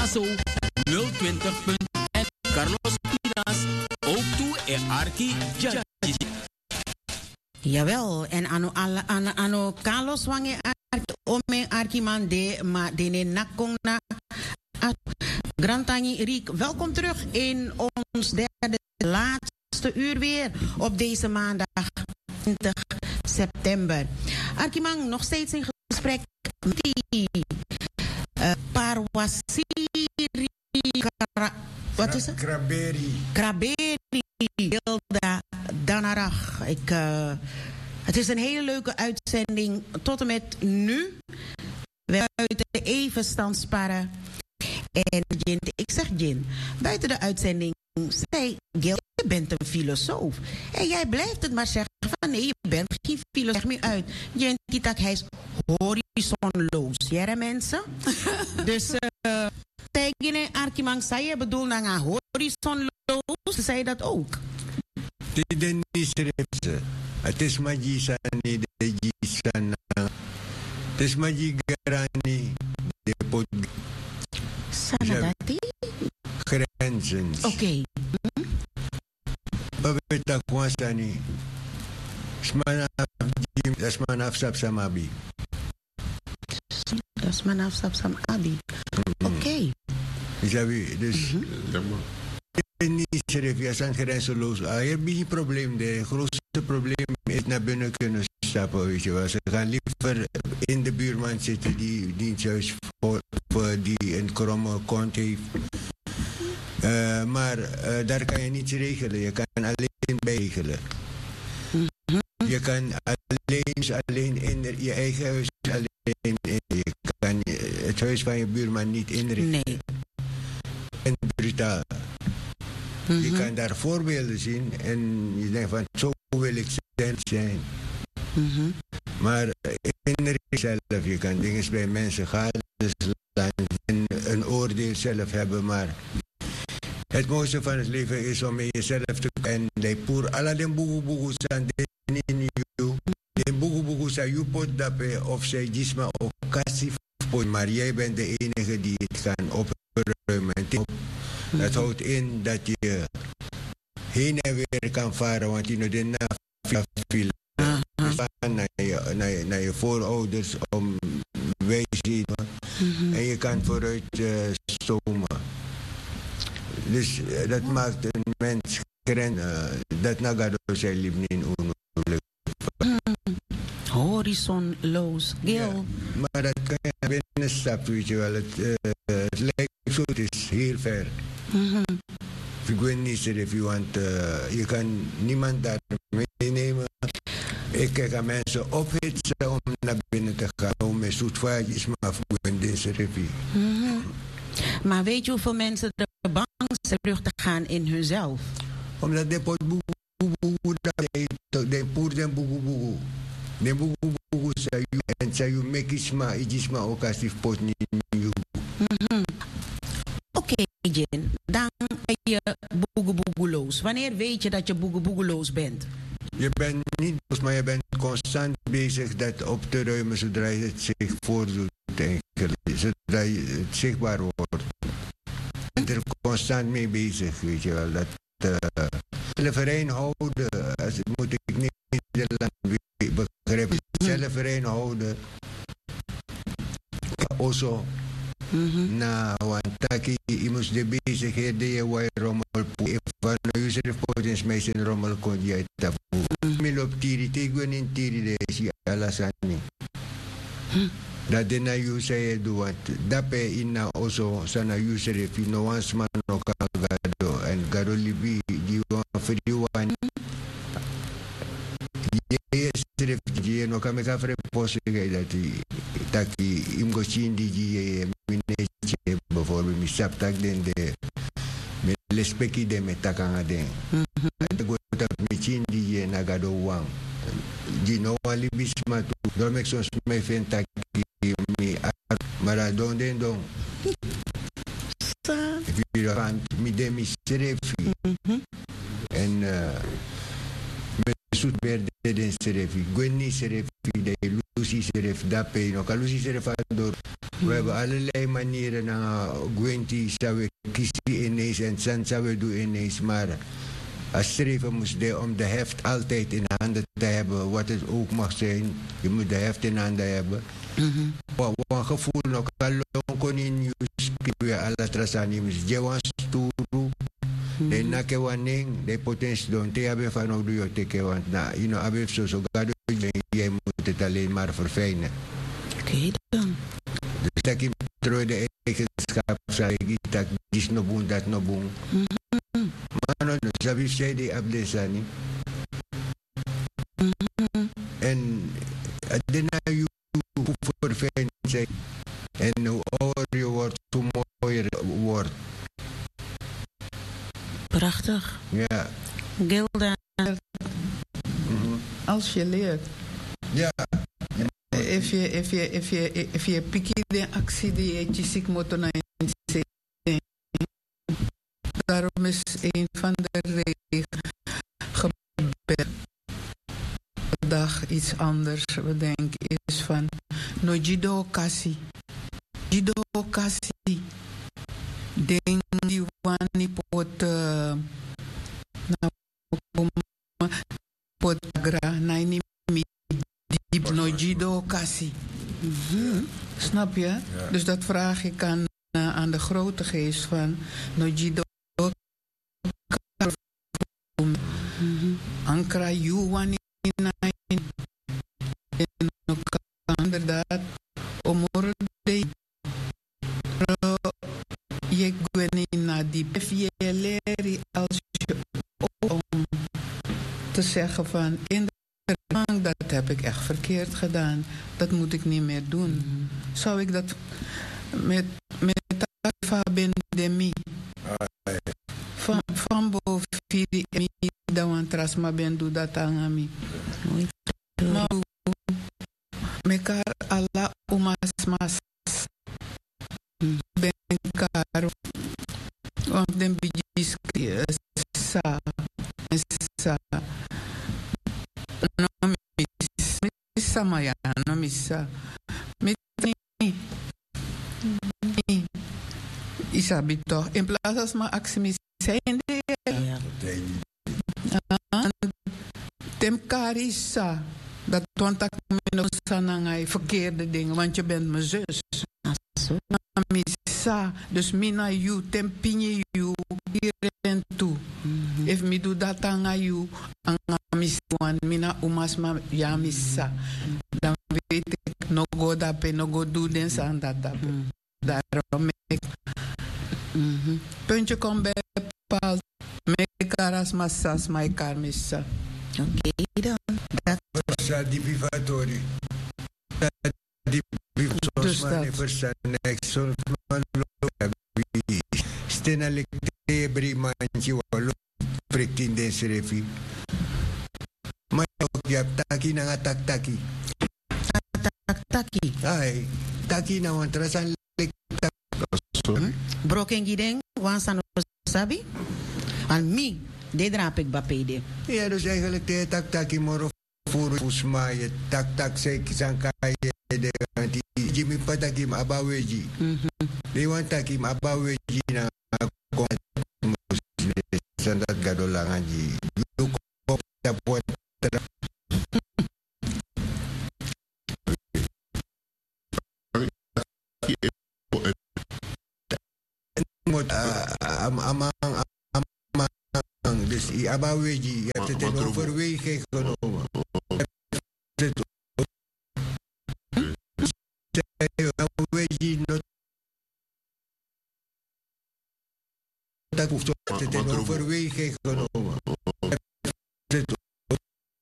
ASO 020. Carlos Pinas, ook toe en Arki Jadji. Jawel, en ano Carlos wange Arki ome Arki man de ma dene nakong na Grantani Riek. Welkom terug in ons derde laatste uur weer op deze maandag 20 september. Arkimang nog steeds in gesprek met die Parwasiri. Wat is het? Kraberi. Hilda Danarach. Het is een hele leuke uitzending tot en met nu. We buiten even staan sparren. En Jin, ik zeg Jin, buiten de uitzending zei Gil, je bent een filosoof. En jij blijft het maar zeggen van nee, je bent geen filosoof. Leg me uit. Jin, kitak, hij is horizonloos. Ja, mensen? Dus tegen Arkimang zei je bedoel naar horizonloos. Zei je dat ook? Het is magie niet de Gisana. Het is magie garani de pot. Sanadati? Grenzen. Oké. Babeta kwasani. Dat is manaf sapsamabi. Dat is manaf sapsamabi. Oké. Isabi, dus... niet serieus aan grenzeloos. Je hebt geen probleem. Het grootste probleem is naar binnen kunnen stappen. Weet je wel. Ze gaan liever in de buurman zitten die diensthuis voor die een kromme kont heeft. Maar daar kan je niets regelen. Je kan alleen bijregelen. Je kan alleen in je eigen huis alleen. Je kan het huis van je buurman niet inrichten. Nee. En brutaal. Je kan daar voorbeelden zien en je denkt van zo wil ik zijn. Maar in zelf, je kan dingen bij mensen gaan en een oordeel zelf hebben, maar het mooiste van het leven is om in jezelf te en de poer alla den bugu san in you den bugu sa you pot dape of zij gisma of kassi voor maar jij bent de enige die het kan opruimen. Dat houdt in dat je heen en weer kan varen, want je de nafil naar je voorouders om wijsheid en je kan vooruit stomen. Dus dat maakt een mens dat nagado zijn leven in onmogelijk. Horizonloos, Gil. Ja, maar dat kan je binnen stappen, weet je wel. Het lijkt zo, het is heel ver. Ik weet niet if you want, je kan niemand daar meenemen. Ik kijk aan mensen ophitsen om naar binnen te gaan. Om met zoetvaartjes maar voor in deze rivier. Maar weet je hoeveel mensen er bang zijn terug te gaan in hunzelf? Omdat de pot boe de poer den boe. De boe say you en say you make isma ook als die pot niet you. Oké, Jen, dan ben je boegeloos. Wanneer weet je dat je boegeloos bent? Je bent niet boos, maar je bent constant bezig dat op te ruimen zodra je het zich voordoet. Zodra het zichtbaar wordt. Je bent er constant mee bezig, weet je wel. Dat zelfverein houden, als moet ik niet Nederland begrijpen. Zelfverein houden. Also. Na wantaki imus de bezigheden je waar rommel van user potens mij zijn rommel kon je tapu. Milop tiri tegen in tiri de si alasani. Dat de na user je doet wat dape inna also sana user fino wans man no kagado en gado libi di wan friwan. Je seref je no kameka fre posse dat taki imgo chindi je minetje bijvoorbeeld misaptak den de me lespeki de metakanga den de gota michindi je nagado wang gino alibisma tu dormek sos me fentaki mi maradon den don sa mi de mi serefi en me sut berde den serefi gwenni serefi de lusi serif dape no kalusi serif ador. We hebben allerlei manieren na gwenti sawe kisi ineens en san sawe do ineens, maar als streven moest je om de heft altijd in handen te hebben, wat het ook mag zijn. Je moet de heft in handen hebben. Wat gevoel nog kalong konin news kibuya ala trasani mis jewan sturu. De nakewaning de potentie don te hebben van ook doe je tekewan na abif zo gado je moet het alleen maar verfijnen. Oké dan. Dus dat ik trooi de eigenschap zei dat is no boen dat no boen. Mano sabi zei die abdesani. En adena you verfijnen zijn en hoe ouder je wordt hoe mooier wordt. Prachtig. Ja. Gilda. Als je leert. Ja. If je pikir de actie die je ziek moet doen, daarom is een van de regels gebed. Dag iets anders. We denken is van no jido kasi. Jido kasi. Ding die wani pot na pot gra na ini diep no jido kasi. Snap je? Ja. Dus dat vraag ik aan de grote geest van no jido ankra you wani na inderdaad omor de je gweni na die befiëleri als je om te zeggen van inderdaad dat heb ik echt verkeerd gedaan, dat moet ik niet meer doen. Zou ik dat met Tafa Bendemi van boven Firi Emi Dawan Trasma Bendu dat aan maar mekar Allah umas mas benkar want den bijis sa no missa maya no missa mitni isabi toch in plaats als maar actie zijn temkarisa dat tontak me sanangay verkeerde dingen, want je bent mijn zus. Misa, dus mina you, tempinje you, hier en toe. If me do dat aan you, aan miswan, mina umas ma ja misa. Dan weet ik, no go dape, no go do den san dat dape. Daarom ik. Puntje kom bij bepaald, mekaras massas, mekar misa. Oké dan. Versa di vivatori. Di vivatori versa next son stena lekte brimanchi walo prektin den serefi. Maar ook je hebt taki na taki. Taki. Ai, taki na wan trasan lekta. Broken gideng wan san sabi. An mi de drap ik bapede. Ja, dus eigenlijk de taki moro voor usmaye tak se kisankai de Jimmy Patakim Abaweji. They want Takim Abaweji na sandat gadolangan ji. You ko tapot amang dus i Abaweji je hebt het in overweging genomen. Dat hoeft het in overweging genomen.